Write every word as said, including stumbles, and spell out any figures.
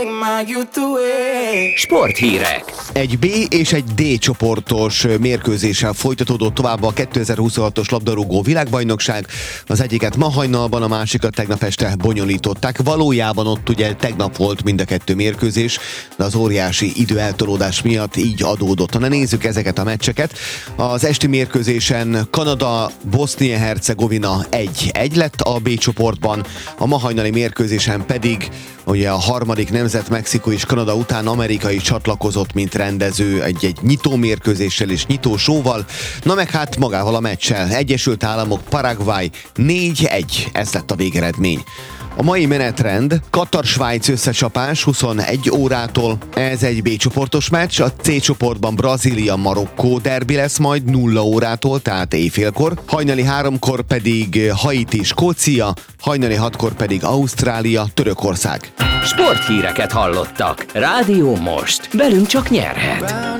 Sporthírek. Egy B és egy D csoportos mérkőzéssel folytatódott tovább a kétezer-huszonhatos labdarúgó világbajnokság. Az egyiket ma hajnalban, a másikat tegnap este bonyolították. Valójában ott ugye tegnap volt mind a kettő mérkőzés, de az óriási időeltolódás miatt így adódott. Na nézzük ezeket a meccseket. Az esti mérkőzésen Kanada, Bosznia-Hercegovina egy egy lett a B csoportban, a ma hajnali mérkőzésen pedig ugye a harmadik nemzet, Mexikó és Kanada után Amerika is csatlakozott, mint rendező egy-egy nyitó mérkőzéssel és nyitó showval. Na meg hát magával a meccsel. Egyesült Államok, Paraguay négy egy, ez lett a végeredmény. A mai menetrend: Katar-Svájc összecsapás huszonegy órától, ez egy B csoportos meccs, a C csoportban Brazília-Marokkó derbi lesz majd nulla órától, tehát éjfélkor, hajnali háromkor pedig Haiti-Skócia, hajnali hatkor pedig Ausztrália-Törökország. Sporthíreket hallottak. Rádió Most. Velünk csak nyerhet.